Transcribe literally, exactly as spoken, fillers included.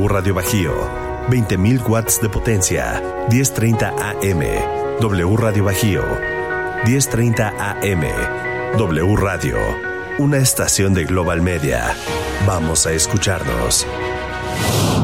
W Radio Bajío, veinte mil watts de potencia, diez treinta A M. W Radio Bajío, diez treinta A M. W Radio, una estación de Global Media. Vamos a escucharnos.